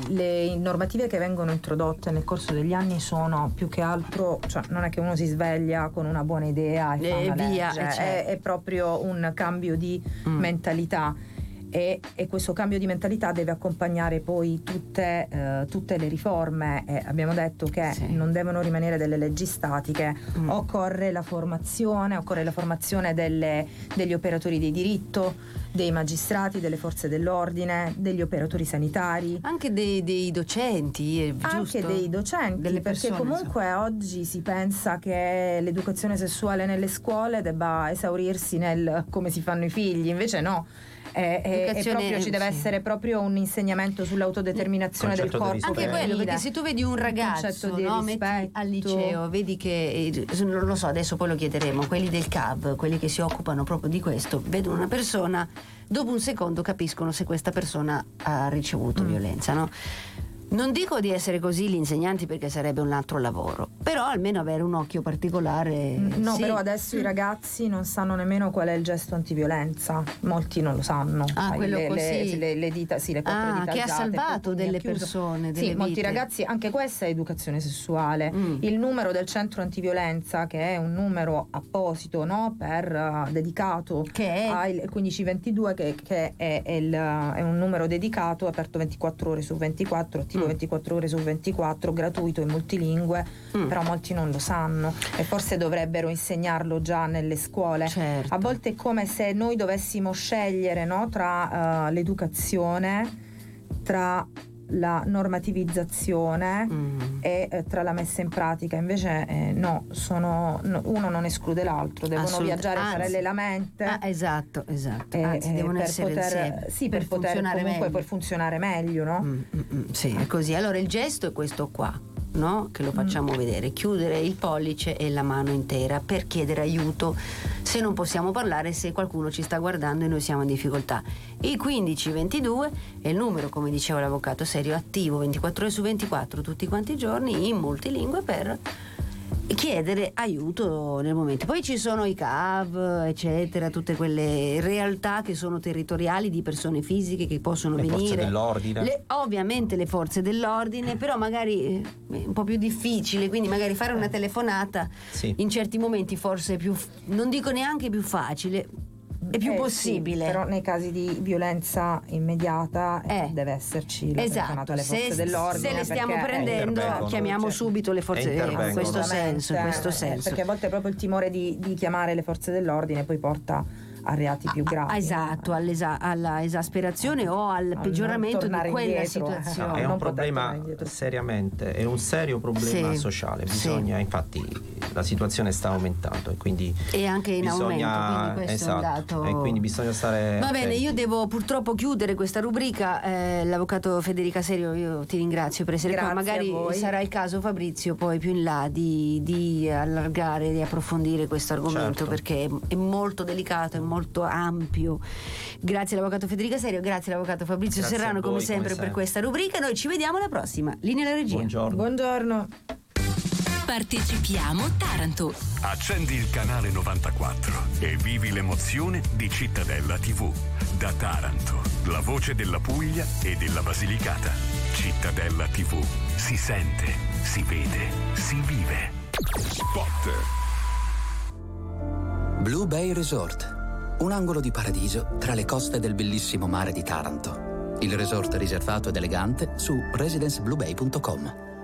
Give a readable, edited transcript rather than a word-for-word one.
le normative che vengono introdotte nel corso degli anni sono più che altro, cioè non è che uno si sveglia con una buona idea e fa una via, legge, è proprio un cambio di mentalità. E questo cambio di mentalità deve accompagnare poi tutte le riforme. Abbiamo detto che non devono rimanere delle leggi statiche, occorre la formazione degli operatori di diritto, dei magistrati, delle forze dell'ordine, degli operatori sanitari, anche dei docenti, giusto? Anche dei docenti, delle persone, perché comunque oggi si pensa che l'educazione sessuale nelle scuole debba esaurirsi nel come si fanno i figli, invece no. Proprio ci deve essere proprio un insegnamento sull'autodeterminazione del corpo. Anche quello, perché se tu vedi un ragazzo, metti al liceo, vedi che, non lo so, adesso poi lo chiederemo, quelli del CAV, quelli che si occupano proprio di questo, vedono una persona, dopo un secondo capiscono se questa persona ha ricevuto violenza, no? Non dico di essere così gli insegnanti, perché sarebbe un altro lavoro, però almeno avere un occhio particolare. No, però adesso i ragazzi non sanno nemmeno qual è il gesto antiviolenza, molti non lo sanno. Quello così. Le dita, le quattro dita che alzate, ha salvato delle persone, delle vite. Molti ragazzi, anche questa è educazione sessuale. Il numero del centro antiviolenza, che è un numero apposito, no, per dedicato, che è al 1522, che è un numero dedicato, aperto 24 ore su 24, attivo 24 ore su 24, gratuito e multilingue, però molti non lo sanno e forse dovrebbero insegnarlo già nelle scuole. Certo. A volte è come se noi dovessimo scegliere, no, tra l'educazione, tra la normativizzazione e tra la messa in pratica. Invece uno non esclude l'altro, devono viaggiare parallelamente. Esatto. Anzi, devono essere insieme. Per poter funzionare comunque meglio. Per funzionare meglio, no? Sì, è così. Allora il gesto è questo qua, no? Che lo facciamo vedere, chiudere il pollice e la mano intera per chiedere aiuto se non possiamo parlare, se qualcuno ci sta guardando e noi siamo in difficoltà. Il 1522 è il numero, come diceva l'avvocato Serio, attivo 24 ore su 24 tutti quanti i giorni in multilingue per chiedere aiuto nel momento. Poi ci sono i CAV, eccetera, tutte quelle realtà che sono territoriali di persone fisiche che possono venire. Le forze dell'ordine. Ovviamente le forze dell'ordine, però magari è un po' più difficile, quindi magari fare una telefonata in certi momenti forse è più, non dico neanche più facile, è più possibile. Però nei casi di violenza immediata deve esserci la telefonata alle forze dell'ordine. Se le stiamo prendendo, chiamiamo subito le forze in questo senso. Perché a volte è proprio il timore di chiamare le forze dell'ordine poi porta a reati più gravi. Esatto, alla esasperazione o al peggioramento di quella situazione. È un problema seriamente, è un serio problema sociale. Bisogna, infatti, la situazione sta aumentando e quindi è anche in aumento, quindi questo è un dato. E quindi bisogna stare Va bene, io devo purtroppo chiudere questa rubrica. L'avvocato Federica Serio, io ti ringrazio per essere qua. Magari sarà il caso, Fabrizio, poi più in là di allargare, di approfondire questo argomento, perché è molto delicato, è molto ampio. Grazie all'avvocato Federica Serio, grazie all'avvocato Fabrizio Serrano, come sempre, per questa rubrica. Noi ci vediamo alla prossima. Linea alla regia. Buongiorno. Partecipiamo Taranto. Accendi il canale 94 e vivi l'emozione di Cittadella TV. Da Taranto, la voce della Puglia e della Basilicata. Cittadella TV. Si sente, si vede, si vive. Spot. Blue Bay Resort. Un angolo di paradiso tra le coste del bellissimo mare di Taranto. Il resort riservato ed elegante su residencebluebay.com.